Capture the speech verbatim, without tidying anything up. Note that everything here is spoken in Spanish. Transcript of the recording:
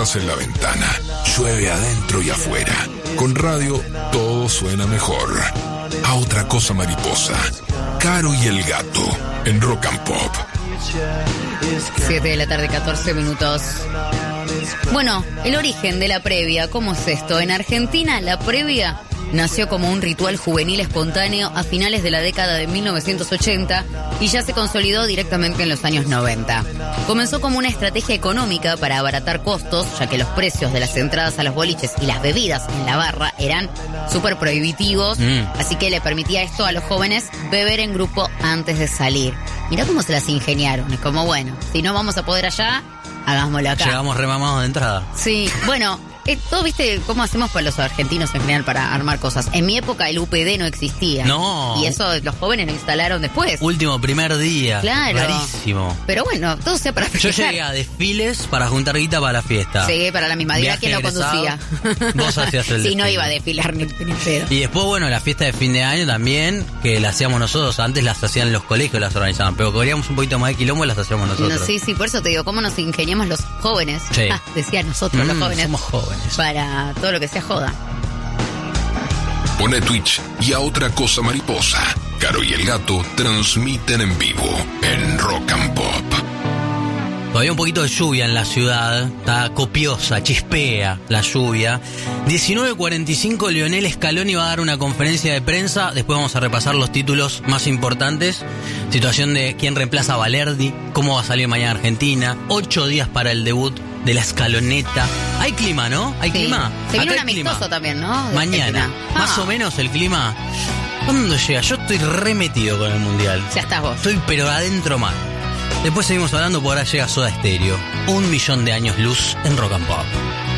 estás en la ventana, llueve adentro y afuera. Con radio todo suena mejor. A otra cosa mariposa. Caro y el gato en Rock and Pop. siete de la tarde, catorce minutos. Bueno, el origen de la previa, ¿cómo es esto? En Argentina, la previa nació como un ritual juvenil espontáneo a finales de la década de mil novecientos ochenta y ya se consolidó directamente en los años noventa. Comenzó como una estrategia económica para abaratar costos, ya que los precios de las entradas a los boliches y las bebidas en la barra eran súper prohibitivos, mm. así que le permitía esto a los jóvenes beber en grupo antes de salir. Mirá cómo se las ingeniaron, es como, bueno, si no vamos a poder allá, hagámoslo acá. Llegamos remamados de entrada. Sí, bueno... Eh, todo, ¿viste cómo hacemos para los argentinos en general para armar cosas? En mi época el U P D no existía. No. Y eso los jóvenes lo instalaron después. Último, primer día. Claro. Rarísimo. Pero bueno, todo sea para festejar. Yo llegué a desfiles para juntar guita para la fiesta. Sí, para la misma. Dirá quién lo conducía. Vos hacías el Sí, desfile. no iba a desfilar ni, ni pedo. Y después, bueno, la fiesta de fin de año también, que la hacíamos nosotros. Antes las hacían los colegios, las organizaban. Pero queríamos un poquito más de quilombo, las hacíamos nosotros. No, sí, sí, por eso te digo, ¿cómo nos ingeniamos los jóvenes? Sí. Ah, decía nosotros, mm, los jóvenes. Somos jóvenes. Para todo lo que sea joda. Pone Twitch y a otra cosa mariposa. Caro y el gato transmiten en vivo en Rock and Pop. Todavía un poquito de lluvia en la ciudad, está copiosa, chispea la lluvia. diecinueve cuarenta y cinco, Lionel Scaloni va a dar una conferencia de prensa. Después vamos a repasar los títulos más importantes. Situación de quién reemplaza a Valerdi, cómo va a salir mañana Argentina. Ocho días para el debut de la escaloneta. Hay clima, ¿no? ¿Hay sí. clima? Se viene un Acá hay amistoso clima. también, ¿no? De Mañana. Argentina. Más Ah. o menos el clima. ¿Cuándo llega? Yo estoy remetido con el Mundial. Ya estás vos. Estoy pero adentro mal. Después seguimos hablando, por ahora llega Soda Stereo. Un millón de años luz en Rock and Pop.